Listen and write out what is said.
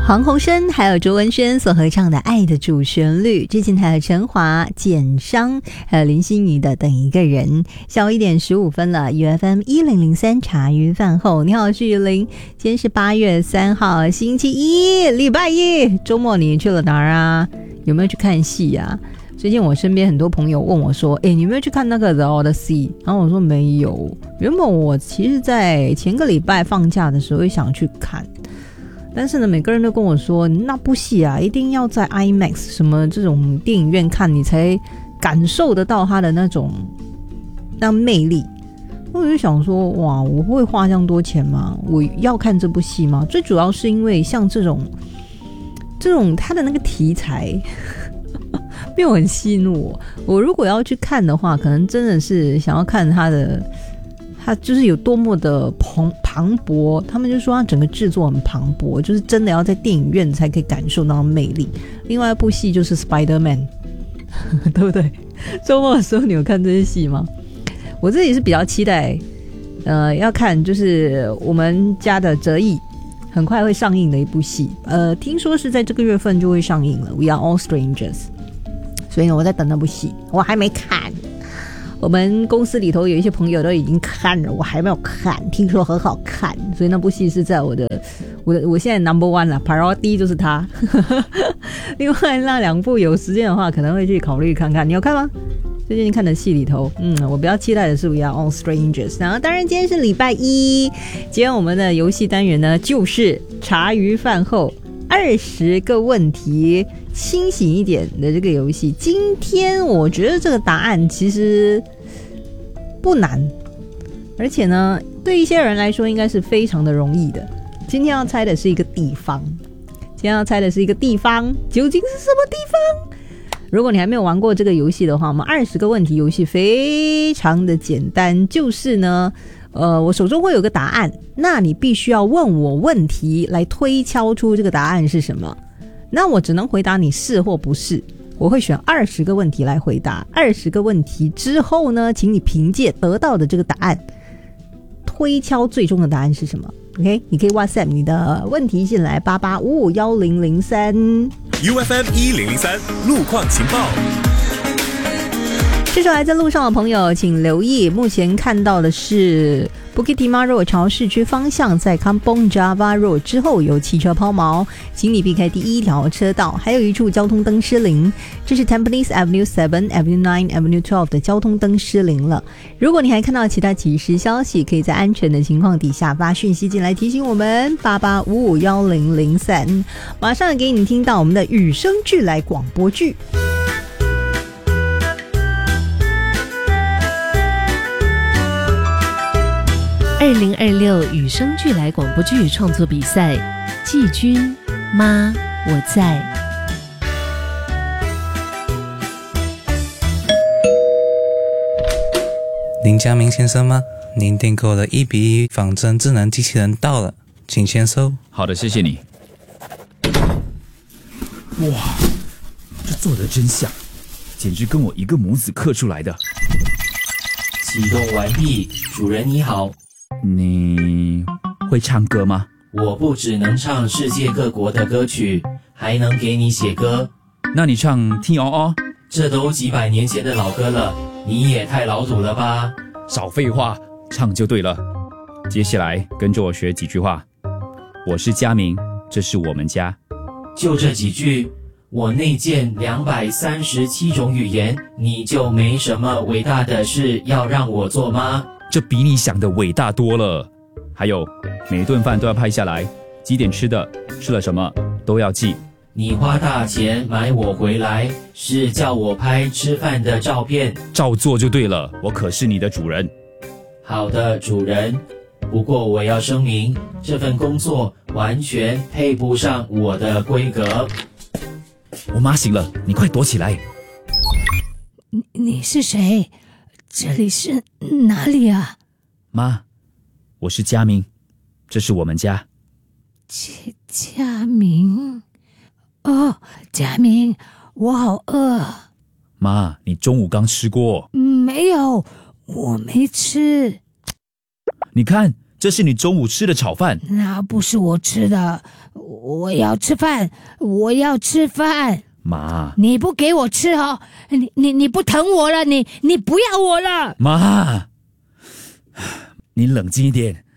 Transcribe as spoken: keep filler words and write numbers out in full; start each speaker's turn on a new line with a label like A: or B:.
A: 黄鸿升还有卓文萱所合唱的《爱的主旋律》，之前还有陈华、简商还有林心怡的《等一个人》。下午一点十五分了 ，U F M 一零零三茶余饭后，你好，我是雨林。今天是八月三号，星期一，礼拜一，周末你去了哪儿啊？有没有去看戏啊？最近我身边很多朋友问我说：“哎，你有没有去看那个 The Odyssey？” 然后我说没有。原本我其实在前个礼拜放假的时候也想去看。但是呢，每个人都跟我说，那部戏啊，一定要在 IMAX 什么这种电影院看，你才感受得到它的那种那魅力。我就想说，哇，我会花这样多钱吗？我要看这部戏吗？最主要是因为像这种这种它的那个题材没有很吸引我。我如果要去看的话，可能真的是想要看它的。它就是有多么的磅磅礴，他们就说它整个制作很磅礴，就是真的要在电影院才可以感受到魅力。另外一部戏就是 Spider-Man 对不对？周末的时候你有看这些戏吗？我自己是比较期待呃，要看就是我们家的折翼很快会上映的一部戏，呃，听说是在这个月份就会上映了， We Are All Strangers。 所以呢，我在等那部戏，我还没看。我们公司里头有一些朋友都已经看了，我还没有看，听说很好看，所以那部戏是在我的我的我现在 number one 了，排到第一就是它另外那两部有时间的话可能会去考虑看看。你有看吗？最近看的戏里头，嗯，我比较期待的是 We Are All Strangers。 然后当然今天是礼拜一，今天我们的游戏单元呢就是茶余饭后二十个问题，清醒一点的这个游戏。今天我觉得这个答案其实不难，而且呢对一些人来说应该是非常的容易的。今天要猜的是一个地方，今天要猜的是一个地方，究竟是什么地方？如果你还没有玩过这个游戏的话，我们二十个问题游戏非常的简单，就是呢呃，我手中会有个答案，那你必须要问我问题来推敲出这个答案是什么。那我只能回答你是或不是，我会选二十个问题来回答。二十个问题之后呢，请你凭借得到的这个答案推敲最终的答案是什么。 OK， 你可以 WhatsApp 你的问题进来八八五五一零零三
B: U F M 一零零三路况情报。
A: 这时候还在路上的朋友请留意，目前看到的是 Bukit Timah Road 朝市区方向，在 Kampong Java Road 之后有汽车抛锚，请你避开第一条车道。还有一处交通灯失灵，这是 Tampines Avenue 七 Avenue 九 Avenue 十二 的交通灯失灵了。如果你还看到其他即时消息，可以在安全的情况底下发讯息进来提醒我们八八五五一零零三。马上给你听到我们的与生俱来广播剧。
C: 二零二六与生俱来广播剧创作比赛，季军妈我在。
D: 林家明先生吗？您订购了一比一仿真智能机器人到了，请签收。
E: 好的，谢谢你。哇，这做得真像，简直跟我一个母子刻出来的。
F: 启动完毕，主人你好。
E: 你会唱歌吗？
F: 我不只能唱世界各国的歌曲，还能给你写歌。
E: 那你唱听哦哦。
F: 这都几百年前的老歌了，你也太老土了吧。
E: 少废话，唱就对了。接下来跟着我学几句话。我是佳明，这是我们家。
F: 就这几句，我内建两百三十七种语言，你就没什么伟大的事要让我做吗？
E: 这比你想的伟大多了。还有，每顿饭都要拍下来，几点吃的，吃了什么都要记。
F: 你花大钱买我回来，是叫我拍吃饭的照片，
E: 照做就对了，我可是你的主人。
F: 好的，主人。不过我要声明，这份工作完全配不上我的规格。
E: 我妈醒了，你快躲起来。
G: 你你是谁？这里是哪里啊？
E: 妈，我是佳明，这是我们家。
G: 佳佳明，哦，佳明，我好饿。
E: 妈，你中午刚吃过？
G: 没有，我没吃。
E: 你看， 这是你中午吃的炒饭。
G: 那不是我吃的，我要吃饭，我要吃饭。
E: 妈，
G: 你不给我吃哦，你你你不疼我了，你你不要我了。
E: 妈，你冷静一点，